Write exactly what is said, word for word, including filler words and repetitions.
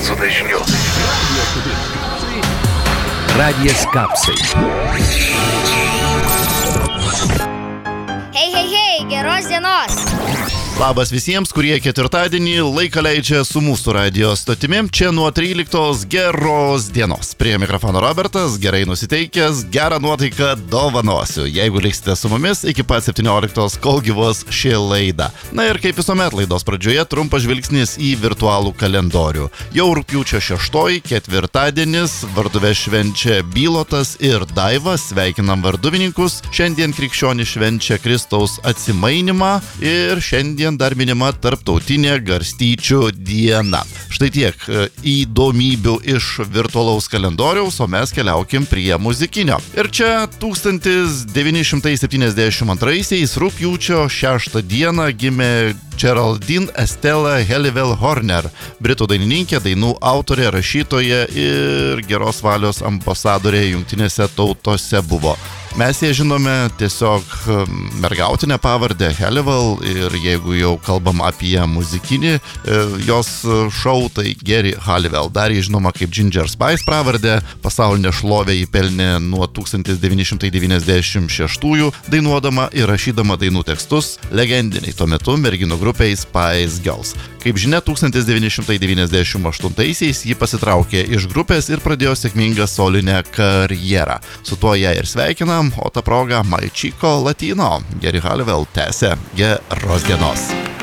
garso dažniu. Radijas Kapsai. Hei, hei, hei, geros dienos. Labas visiems, kurie ketvirtadienį laiką leidžia su mūsų radijo stotimi. Čia nuo tryliktos geros dienos. Prie mikrofono Robertas, gerai nusiteikęs, gerą nuotaiką dovanosiu. Jeigu liksite su mumis iki pat septynioliktos, kol gyvos ši laida. Na ir kaip visuomet laidos pradžioje trumpas žvilgsnis į virtualų kalendorių. Jau rugpjūčio šeštoji, ketvirtadienis, varduves švenčia Bylotas ir Daiva, sveikinam varduvininkus. Šiandien krikščionys švenčia Kristaus atsimainimą ir šiandien dar minima tarptautinė garstyčių diena. Štai tiek įdomybių iš virtualaus kalendoriaus, o mes keliaukim prie muzikinio. Ir čia tūkstantis devyni šimtai septyniasdešimt antraisiais rugpjūčio šeštą dieną gimė Geraldine Estella Halliwell Horner, britų dainininkė, dainų autorė, rašytoja ir geros valios ambasadorė jungtinėse tautose buvo. Mes ją žinome tiesiog mergautinę pavardę Halliwell ir jeigu jau kalbam apie muzikinį jos šou, tai Geri Halliwell. Dar jį žinoma kaip Ginger Spice pravardę, pasaulinę šlovę jį pelnė nuo tūkstantis devyni šimtai devyniasdešimt šeštųjų, dainuodama ir rašydama dainų tekstus legendiniai tuo metu merginų grupiai Spice Girls. Kaip žinia, tūkstantis devyni šimtai devyniasdešimt aštuntaisiais ji pasitraukė iš grupės ir pradėjo sėkmingą solinę karjerą. Su tuo ją ir sveikinam, o ta proga My Chico Latino. Geri Halliwell tęsia geros dienos.